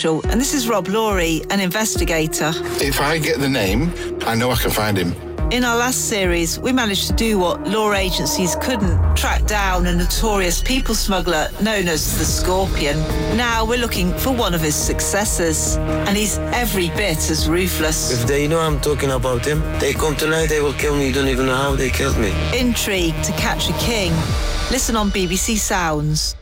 Confidential, and this is Rob Laurie, an investigator. If I get the name, I know I can find him. In our last series, we managed to do what law agencies couldn't, track down a notorious people smuggler known as the Scorpion. Now we're looking for one of his successors, and he's every bit as ruthless. If they know I'm talking about him, they come tonight, they will kill me. You don't even know how they killed me. Intrigue to catch a king. Listen on BBC Sounds.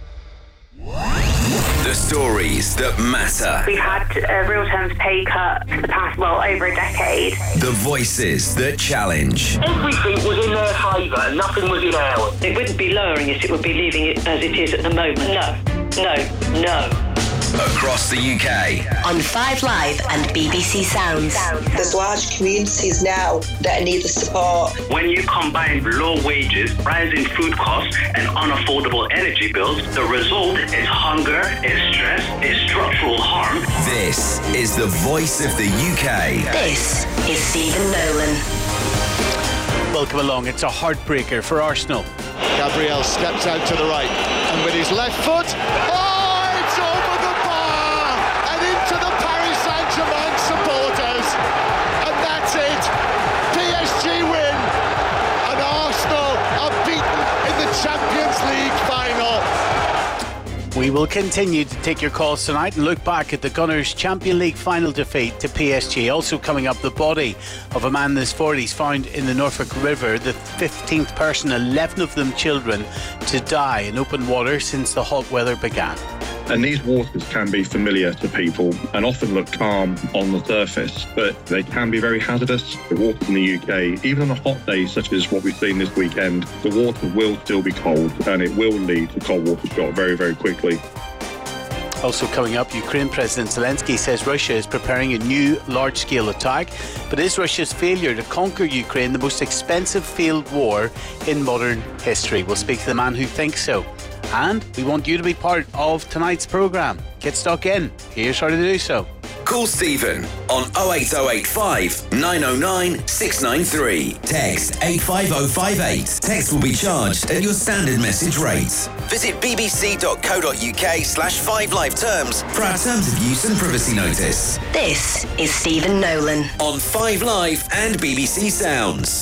The stories that matter. We've had a real terms pay cut for the past, over a decade. The voices that challenge. Everything was in their favour and nothing was in ours. It wouldn't be lowering it would be leaving it as it is at the moment. No. Across the UK. On 5 Live and BBC Sounds. There's large communities now that need the support. When you combine low wages, rising food costs and unaffordable energy bills, the result is hunger, is stress, is structural harm. This is the voice of the UK. This is Stephen Nolan. Welcome along. It's a heartbreaker for Arsenal. Gabriel steps out to the right and with his left foot, it's over the bar and into the Paris Saint-Germain supporters, and that's it. PSG win and Arsenal are beaten in the Champions League final. We will continue to take your calls tonight and look back at the Gunners' Champions League final defeat to PSG. Also coming up, the body of a man in his 40s found in the Norfolk River, the 15th person, 11 of them children, to die in open water since the hot weather began. And these waters can be familiar to people and often look calm on the surface, but they can be very hazardous. The waters in the UK, even on a hot day such as what we've seen this weekend, the water will still be cold and it will lead to cold water shot very, very quickly. Also coming up, Ukraine President Zelensky says Russia is preparing a new large-scale attack. But is Russia's failure to conquer Ukraine the most expensive field war in modern history? We'll speak to the man who thinks so. And we want you to be part of tonight's programme. Get stuck in. Here's how to do so. Call Stephen on 08085 909 693. Text 85058. Text will be charged at your standard message rates. Visit bbc.co.uk/5live terms for our terms of use and privacy notice. This is Stephen Nolan. On 5 Live and BBC Sounds.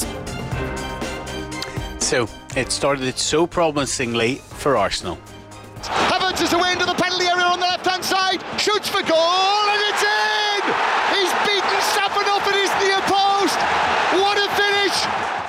So, it started so promisingly for Arsenal. Havertz is away into the penalty area on the left-hand side, shoots for goal, and it's in! He's beaten Safanov at his near post! What a finish!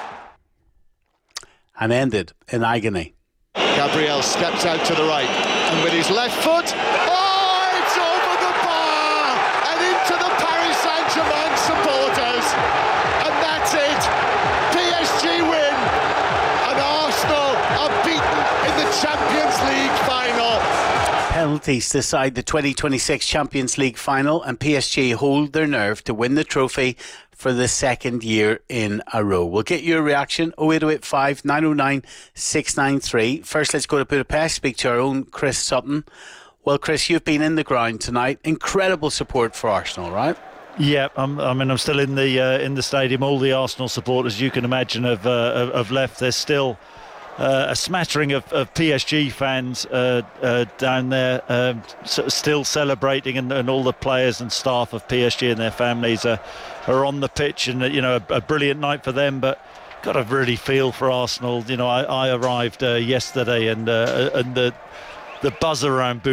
And ended in agony. Gabriel steps out to the right, and with his left foot, it's over the bar! And into the Paris Saint-Germain supporters! And that's it! PSG win! And Arsenal are beaten in the Champions League final. Penalties decide the 2026 Champions League final, and PSG hold their nerve to win the trophy for the second year in a row. We'll get your reaction, 08085 909 693. First, let's go to Budapest, speak to our own Chris Sutton. Well, Chris, you've been in the ground tonight. Incredible support for Arsenal, right? Yeah, I'm still in the stadium. All the Arsenal supporters you can imagine have left. There's still a smattering of PSG fans down there, still celebrating, and all the players and staff of PSG and their families are on the pitch, and a brilliant night for them. But got to really feel for Arsenal. I arrived yesterday, and the buzz around